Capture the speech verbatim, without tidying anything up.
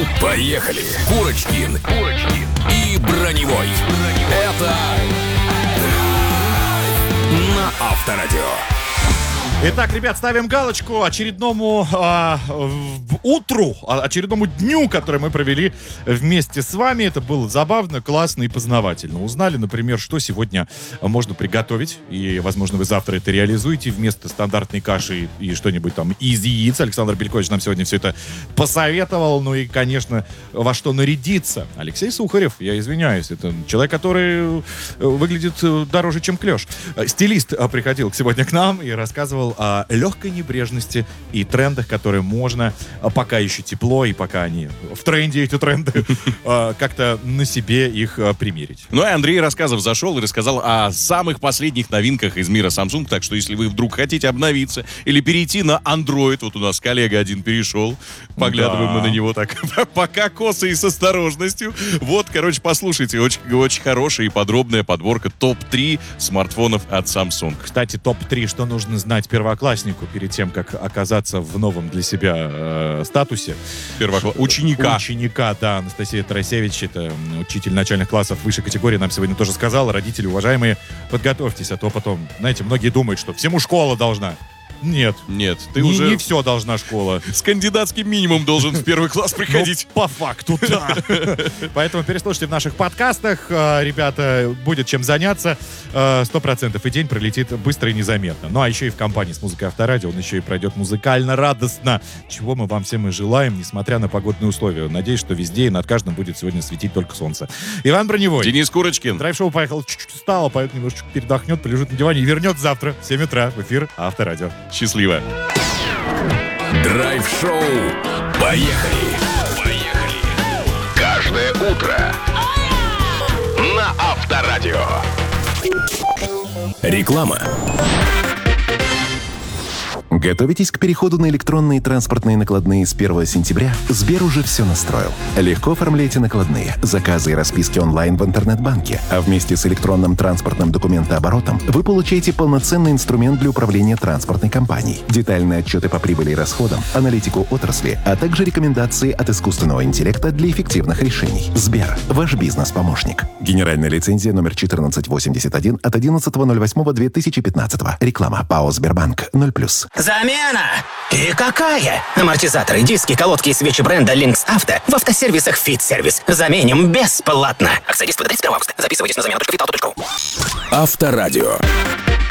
Поехали! Курочкин, Курочкин и Броневой. Это на Авторадио. Итак, ребят, ставим галочку очередному э, утру, очередному дню, который мы провели вместе с вами. Это было забавно, классно и познавательно. Узнали, например, что сегодня можно приготовить. И, возможно, вы завтра это реализуете вместо стандартной каши и что-нибудь там из яиц. Александр Белькович нам сегодня все это посоветовал. Ну и, конечно, во что нарядиться. Алексей Сухарев, я извиняюсь, это человек, который выглядит дороже, чем клеш. Стилист приходил сегодня к нам и рассказывал о легкой небрежности и трендах, которые можно, пока еще тепло и пока они в тренде, эти тренды, как-то на себе их примерить. Ну и Андрей Рассказов зашел и рассказал о самых последних новинках из мира Samsung, так что если вы вдруг хотите обновиться или перейти на Android, вот у нас коллега один перешел, поглядываем да. мы на него так, пока косо и с осторожностью. Вот, короче, послушайте, очень, очень хорошая и подробная подборка топ три смартфонов от Samsung. Кстати, топ три, что нужно знать первокласснику перед тем, как оказаться в новом для себя э, статусе. Первокла... Ученика. Ученика, да. Анастасия Тарасевич, это учитель начальных классов высшей категории, нам сегодня тоже сказала. Родители, уважаемые, подготовьтесь, а то потом, знаете, многие думают, что всему школа должна. Нет. Нет, ты не, уже... Не все должна школа. С кандидатским минимум должен в первый класс приходить. Ну, по факту, да. Поэтому переслушайте в наших подкастах. Ребята, будет чем заняться. Сто процентов и день пролетит быстро и незаметно. Ну, а еще и в компании с музыкой Авторадио он еще и пройдет музыкально радостно. Чего мы вам всем и желаем, несмотря на погодные условия. Надеюсь, что везде и над каждым будет сегодня светить только солнце. Иван Броневой. Денис Курочкин. Драйв-шоу поехал чуть-чуть устало, поэтому немножечко передохнет, полежит на диване и вернется завтра в семь утра в эфир Авторадио. Счастливо. Драйв-шоу. Поехали. Поехали. Каждое утро на Авторадио. Реклама. Готовитесь к переходу на электронные транспортные накладные с первого сентября? Сбер уже все настроил. Легко оформляйте накладные, заказы и расписки онлайн в интернет-банке, а вместе с электронным транспортным документооборотом вы получаете полноценный инструмент для управления транспортной компанией, детальные отчеты по прибыли и расходам, аналитику отрасли, а также рекомендации от искусственного интеллекта для эффективных решений. Сбер – ваш бизнес-помощник. Генеральная лицензия номер четырнадцать восемьдесят один от одиннадцатого ноль восьмого две тысячи пятнадцатого. Реклама ПАО «Сбербанк» ноль плюс. Замена! И какая? Амортизаторы, диски, колодки и свечи бренда Lynx Auto в автосервисах Fit Service. Заменим бесплатно. Акция действует до тридцать первого августа. Записывайтесь на замена точка виталто точка ру. Авторадио.